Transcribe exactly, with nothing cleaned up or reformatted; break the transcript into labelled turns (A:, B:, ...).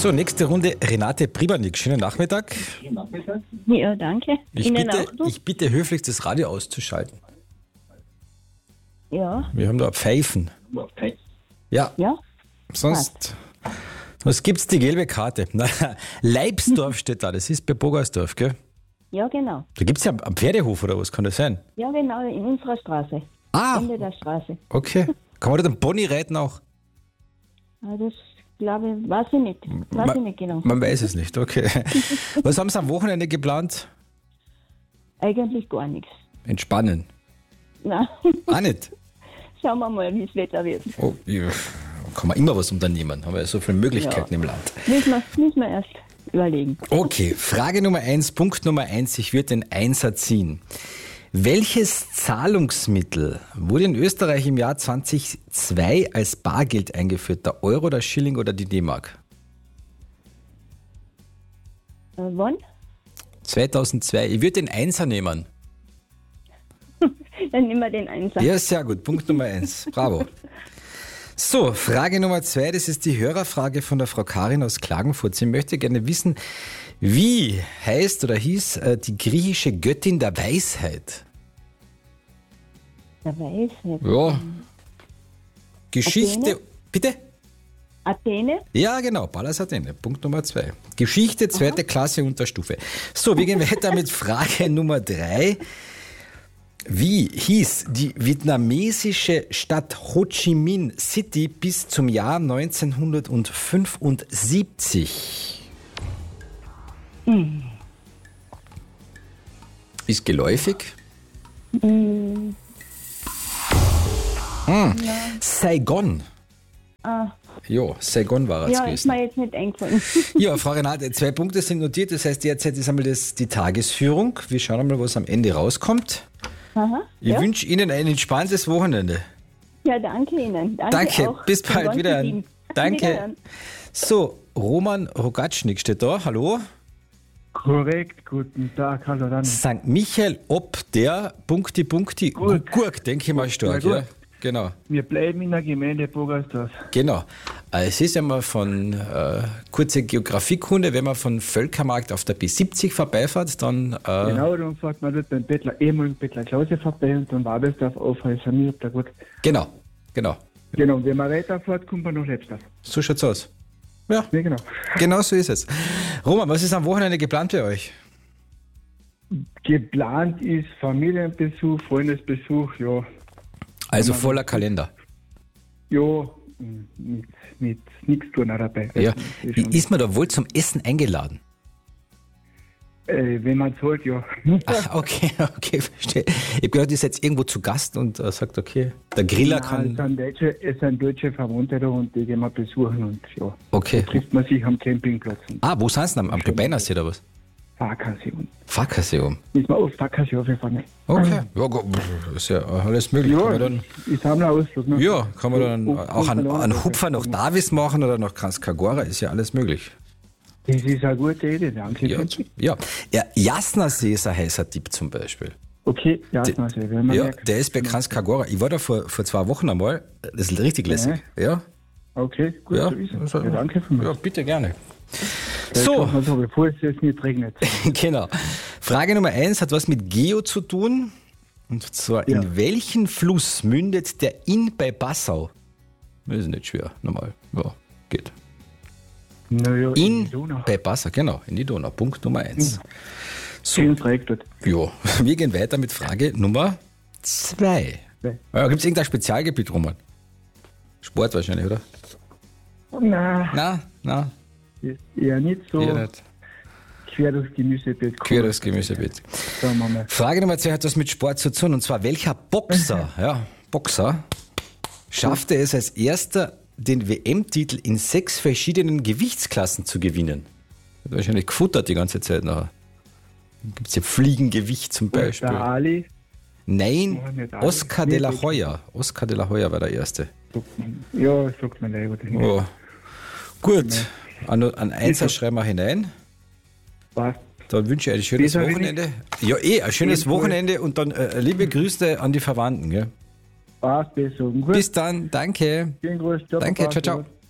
A: So, nächste Runde Renate Pribanik. Schönen Nachmittag.
B: Ja, danke.
A: Ich
B: Ihnen
A: bitte,
B: auch, du?
A: ich bitte höflichst, das Radio auszuschalten.
B: Ja,
A: Wir haben da Pfeifen. Ja,
B: ja.
A: sonst... Was gibt's die gelbe Karte? Na, Leibsdorf steht da, das ist bei Bogersdorf, gell?
B: Ja, genau.
A: Da gibt's ja einen Pferdehof oder was kann das sein?
B: Ja, genau, in unserer Straße.
A: Ah,
B: Ende der Straße.
A: okay. Kann man da den Pony reiten auch?
B: Ah, das glaube ich, weiß ich nicht. Weiß
A: Ma-
B: ich nicht genau.
A: Man weiß es nicht, okay. Was haben Sie am Wochenende geplant?
B: Eigentlich gar nichts.
A: Entspannen.
B: Nein,
A: Auch nicht?
B: schauen wir mal, wie das Wetter wird.
A: Oh, ja. Kann man immer was unternehmen. Haben wir ja so viele Möglichkeiten
B: Ja.
A: im Land.
B: Müssen wir, müssen wir erst überlegen.
A: Okay, Frage Nummer eins, Punkt Nummer eins. Ich würde den Einser ziehen. Welches Zahlungsmittel wurde in Österreich im Jahr zweitausendzwei als Bargeld eingeführt? Der Euro, der Schilling oder die D-Mark?
B: Äh, wann?
A: zweitausendzwei. Ich würde den Einser nehmen.
B: Dann nehmen wir den Einser.
A: Ja, sehr gut. Punkt Nummer eins. Bravo. So, Frage Nummer zwei. Das ist die Hörerfrage von der Frau Karin aus Klagenfurt. Sie möchte gerne wissen, wie heißt oder hieß äh, die griechische Göttin der Weisheit?
B: Der Weisheit.
A: Ja. Geschichte.
B: Athene?
A: Bitte?
B: Athene?
A: Ja, genau. Pallas Athene. Punkt Nummer zwei. Geschichte, zweite Klasse, Unterstufe. So, wir gehen weiter mit Frage Nummer drei. Wie hieß die vietnamesische Stadt Ho Chi Minh City bis zum Jahr neunzehnhundertfünfundsiebzig?
B: Hm.
A: Ist geläufig?
B: Hm.
A: Hm. Saigon.
B: Ah,
A: Jo, Saigon war es
B: ja, ist
A: gewesen.
B: mir jetzt nicht eingefallen.
A: Ja, Frau Renate, zwei Punkte sind notiert. Das heißt, derzeit ist einmal das, die Tagesführung. Wir schauen einmal, was am Ende rauskommt.
B: Aha,
A: Ich
B: ja.
A: wünsche Ihnen ein entspanntes Wochenende.
B: ja, danke Ihnen. Danke,
A: Danke,
B: auch
A: bis
B: vom
A: bald
B: ganzen
A: wieder.
B: Team.
A: Danke.
B: Wiederhören.
A: So, Roman Rogatschnik steht da. Hallo.
C: Korrekt, guten Tag, hallo dann.
A: Sankt Michael ob der Punkti Punkti
C: Gurk.
A: Gurk, denke ich mal stark.
C: Ja,
A: Ja,
C: gut.
A: genau.
C: Wir bleiben in der Gemeinde Bogersdorf.
A: Genau. Äh, Es ist ja mal von äh, kurze Geografiekunde, wenn man von Völkermarkt auf der B siebzig vorbeifährt, dann äh,
C: Genau, dann fährt man dort beim Bettler, ehemaligen Bettler Klause vorbei und dann Wabelsdorf auf, heißt er mir, ob der gut.
A: genau, genau.
C: Genau, und wenn man weiterfährt, kommt man nach Lebsdorf.
A: So schaut's aus. Ja,
C: Ja, genau.
A: genau so ist es. Roman, was ist am Wochenende geplant bei euch?
C: Geplant ist Familienbesuch, Freundesbesuch, ja.
A: Also voller Kalender.
C: Ja, mit, mit nichts tun auch dabei.
A: Ja.
C: Also, das ist
A: Wie
C: schon-
A: ist man da wohl zum Essen eingeladen?
C: äh, wenn man zahlt, ja.
A: Ach, okay, okay, verstehe. Ich habe gehört, ihr seid irgendwo zu Gast und äh, sagt, okay, der Griller
C: Nein,
A: kann.
C: es sind deutsche, es sind deutsche Verwandte da und die gehen wir besuchen und ja.
A: Okay.
C: Da trifft man sich am Campingplatz und
A: Ah, wo sind sie denn? Am Klubeinersee oder was?
C: Fahrkasse.
A: Fackerseum.
C: Ist man oft Fahrkasse aufgefahren.
A: Okay. Ja, go- ist ja alles möglich. Kann
C: Ja,
A: man dann,
C: ich sammle Ausflug. Ne?
A: ja, kann man dann
C: Und-
A: auch einen,
C: und-
A: einen Hupfer nach Davis machen oder nach Kranskagora, ist ja alles möglich.
C: Das ist eine gute Idee, danke.
A: Ja, ja. ja Jasnersee ist ein heißer Tipp zum Beispiel.
C: Okay, ja, das weiß ich, wenn man
A: Ja,
C: merkt.
A: der ist bei Kranskagora. Ich war da vor, vor zwei Wochen einmal. Das ist richtig lässig. Ja,
C: Okay, gut,
A: ja.
C: so ist es.
A: Also,
C: Ja, danke für mich.
A: ja, bitte gerne.
C: So.
A: So,
C: so, bevor es jetzt nicht regnet.
A: genau. Frage Nummer eins hat was mit Geo zu tun. Und zwar,
C: Ja.
A: in welchen Fluss mündet der Inn bei Passau? Das ist nicht schwer, normal. Ja, geht.
C: Naja,
A: In
C: die Donau.
A: bei Passau, genau, in die Donau. Punkt Nummer eins. So,
C: Schön Dreieck dort.
A: ja, wir gehen weiter mit Frage Nummer zwei.
C: Zwei.
A: Ja, Gibt es irgendein Spezialgebiet, Roman? Sport wahrscheinlich, oder?
C: Na,
A: Na, na,
C: eher nicht so.
A: eher nicht.
C: Quer durchs Gemüsebeet. kommen.
A: Quer durchs Gemüsebeet.
C: Sagen wir mal.
A: Frage Nummer zwei hat was mit Sport zu tun. Und zwar, welcher Boxer, ja, Boxer, schaffte es als erster, den W M-Titel in sechs verschiedenen Gewichtsklassen zu gewinnen? Hat wahrscheinlich gefuttert die ganze Zeit nachher. Gibt es ja Fliegengewicht zum Beispiel.
C: Der Ali.
A: Nein,
C: Mohamed Ali.
A: Oscar de la Hoya. Oscar de la Hoya war der Erste.
C: sagt man- Ja, sagt man leider nicht.
A: Oh. Gut, an, an Einser schreiben wir hinein.
C: Passt.
A: Dann wünsche ich ein schönes
C: Besser
A: Wochenende. Ja, eh, ein schönes
C: Ebenfalls.
A: Wochenende und dann äh, liebe Grüße an die Verwandten. Gell?
C: Passt, besser. Gut.
A: Bis dann, danke.
C: Schönen Gruß. Ciao,
A: Danke,
C: Papa.
A: ciao, ciao.